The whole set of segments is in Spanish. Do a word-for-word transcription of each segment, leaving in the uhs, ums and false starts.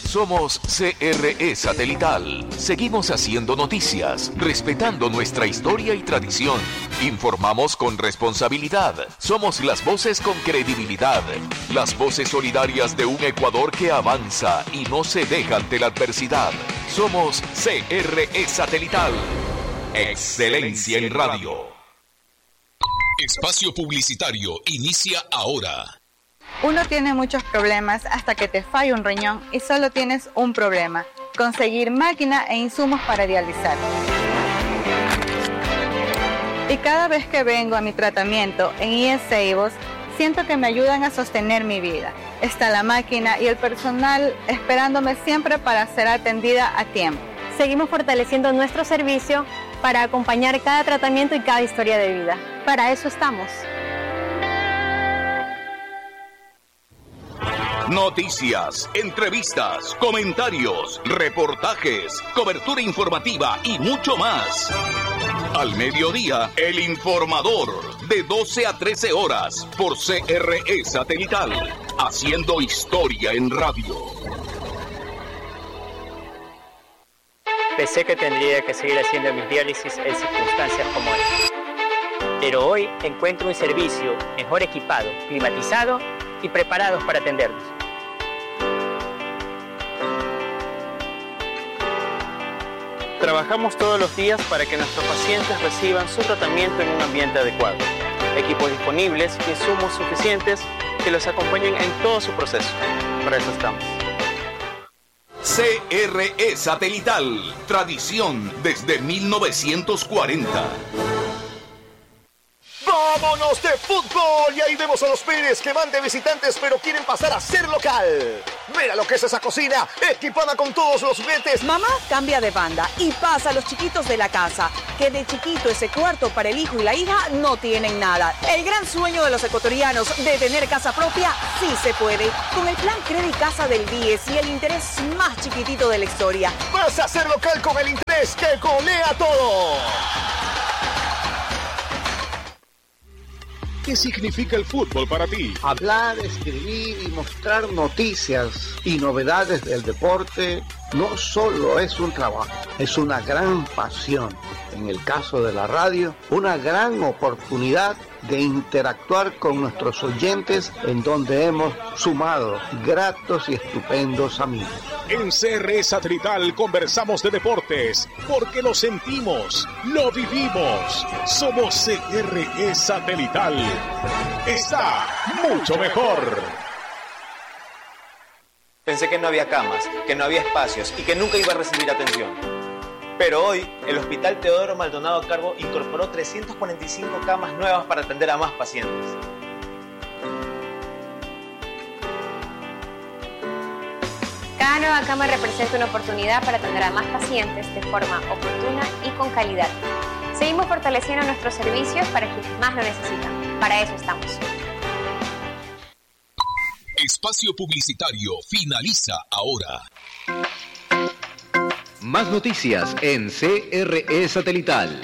Somos C R E Satelital. Seguimos haciendo noticias, respetando nuestra historia y tradición. Informamos con responsabilidad. Somos las voces con credibilidad. Las voces solidarias de un Ecuador que avanza y no se deja ante la adversidad. Somos C R E Satelital. Excelencia en radio. Espacio publicitario inicia ahora. Uno tiene muchos problemas hasta que te falla un riñón y solo tienes un problema: conseguir máquina e insumos para dializar. Y cada vez que vengo a mi tratamiento en I E Ceibos, siento que me ayudan a sostener mi vida. Está la máquina y el personal esperándome siempre para ser atendida a tiempo. Seguimos fortaleciendo nuestro servicio para acompañar cada tratamiento y cada historia de vida. Para eso estamos. Noticias, entrevistas, comentarios, reportajes, cobertura informativa y mucho más. Al mediodía, El Informador, de doce a trece horas, por C R E Satelital, haciendo historia en radio. Pensé que tendría que seguir haciendo mis diálisis en circunstancias como esta. Pero hoy encuentro un servicio mejor equipado, climatizado y preparados para atendernos. Trabajamos todos los días para que nuestros pacientes reciban su tratamiento en un ambiente adecuado. Equipos disponibles y insumos suficientes que los acompañen en todo su proceso. Para eso estamos. C R E Satelital, tradición desde mil novecientos cuarenta. ¡Vámonos de fútbol! Y ahí vemos a los Pérez que van de visitantes pero quieren pasar a ser local. Mira lo que es esa cocina, equipada con todos los juguetes. Mamá cambia de banda y pasa a los chiquitos de la casa, que de chiquito ese cuarto para el hijo y la hija no tienen nada. El gran sueño de los ecuatorianos de tener casa propia sí se puede. Con el plan Credit Casa del D I E S y el interés más chiquitito de la historia. Vas a ser local con el interés que colea todo. ¿Qué significa el fútbol para ti? Hablar, escribir y mostrar noticias y novedades del deporte no solo es un trabajo, es una gran pasión. En el caso de la radio, una gran oportunidad de interactuar con nuestros oyentes, en donde hemos sumado gratos y estupendos amigos. En C R E Satelital conversamos de deportes, porque lo sentimos, lo vivimos. Somos C R E Satelital. Está mucho mejor. Pensé que no había camas, que no había espacios y que nunca iba a recibir atención. Pero hoy, el Hospital Teodoro Maldonado Carbo incorporó trescientas cuarenta y cinco camas nuevas para atender a más pacientes. Cada nueva cama representa una oportunidad para atender a más pacientes de forma oportuna y con calidad. Seguimos fortaleciendo nuestros servicios para quienes más lo necesitan. Para eso estamos. Espacio publicitario finaliza ahora. Más noticias en C R E Satelital.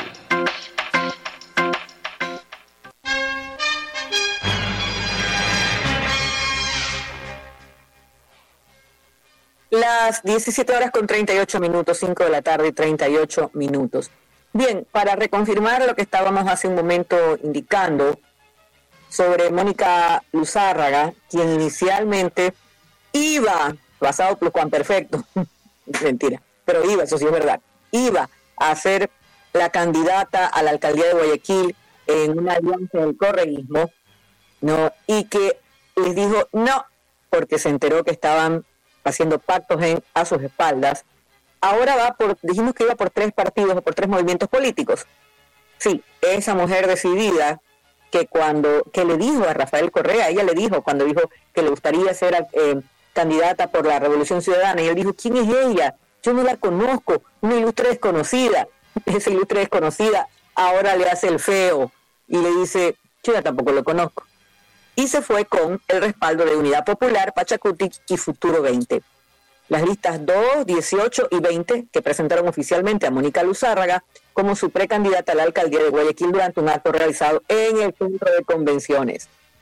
Las diecisiete horas con treinta y ocho minutos, cinco de la tarde y treinta y ocho minutos. Bien, para reconfirmar lo que estábamos hace un momento indicando sobre Mónica Luzárraga, quien inicialmente iba, pasado perfecto, mentira, pero iba, eso sí es verdad, iba a ser la candidata a la alcaldía de Guayaquil en una alianza del correísmo, ¿no? Y que les dijo no, porque se enteró que estaban haciendo pactos en, a sus espaldas. Ahora va por, dijimos que iba por tres partidos o por tres movimientos políticos. Sí, esa mujer decidida que cuando, que le dijo a Rafael Correa, ella le dijo cuando dijo que le gustaría ser eh, candidata por la Revolución Ciudadana, y él dijo, ¿quién es ella? Yo no la conozco, una ilustre desconocida. Esa ilustre desconocida ahora le hace el feo y le dice, yo ya tampoco lo conozco. Y se fue con el respaldo de Unidad Popular, Pachacutic y Futuro veinte. Las listas dos, dieciocho y veinte que presentaron oficialmente a Mónica Luzárraga como su precandidata a la alcaldía de Guayaquil durante un acto realizado en el centro de convenciones.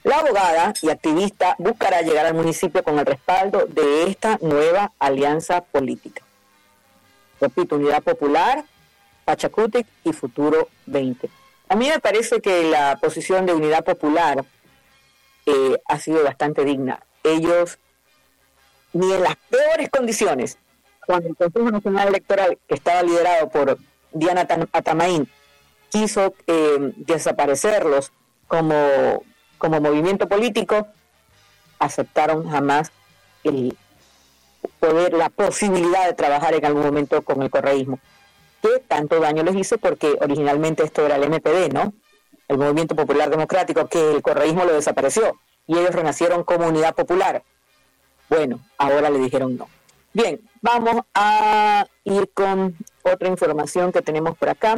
La abogada y activista buscará llegar al municipio con el respaldo de esta nueva alianza política. Repito, Unidad Popular, Pachacutic y Futuro veinte. A mí me parece que la posición de Unidad Popular eh, ha sido bastante digna. Ellos, ni en las peores condiciones, cuando el Consejo Nacional Electoral, que estaba liderado por Diana Atamaín, quiso eh, desaparecerlos como, como movimiento político, aceptaron jamás el poder, la posibilidad de trabajar en algún momento con el correísmo, que tanto daño les hizo, porque originalmente esto era el M P D, ¿no? El Movimiento Popular Democrático, que el correísmo lo desapareció, y ellos renacieron como Unidad Popular. Bueno, ahora le dijeron no. Bien, vamos a ir con otra información que tenemos por acá.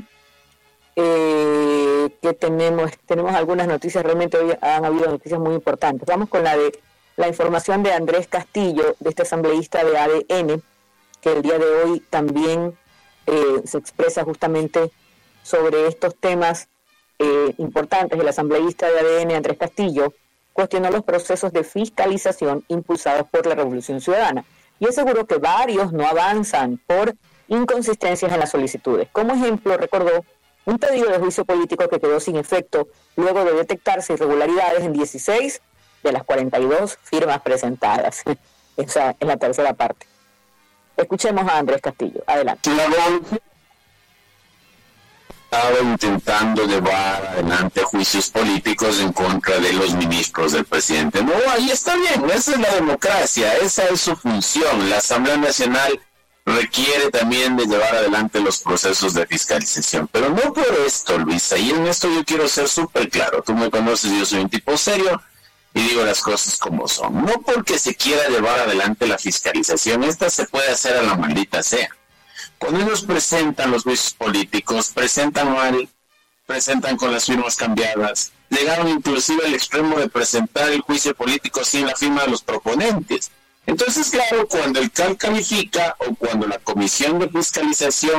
Eh, que tenemos tenemos algunas noticias, realmente hoy han habido noticias muy importantes. Vamos con la de la información de Andrés Castillo, de este asambleísta de A D N, que el día de hoy también eh, se expresa justamente sobre estos temas eh, importantes. El asambleísta de A D N, Andrés Castillo, cuestionó los procesos de fiscalización impulsados por la Revolución Ciudadana y aseguró que varios no avanzan por inconsistencias en las solicitudes. Como ejemplo, recordó un pedido de juicio político que quedó sin efecto luego de detectarse irregularidades en dieciséis de las cuarenta y dos firmas presentadas. Esa es la tercera parte. Escuchemos a Andrés Castillo. Adelante. Estaba intentando llevar adelante juicios políticos en contra de los ministros del presidente. No, ahí está bien, esa es la democracia, esa es su función. La Asamblea Nacional requiere también de llevar adelante los procesos de fiscalización, pero no por esto, Luisa, y en esto yo quiero ser súper claro. Tú me conoces, yo soy un tipo serio y digo las cosas como son. No porque se quiera llevar adelante la fiscalización, esta se puede hacer a la maldita sea. Cuando ellos presentan los juicios políticos, presentan mal, presentan con las firmas cambiadas, llegaron inclusive al extremo de presentar el juicio político sin la firma de los proponentes. Entonces, claro, cuando el C A L califica o cuando la Comisión de Fiscalización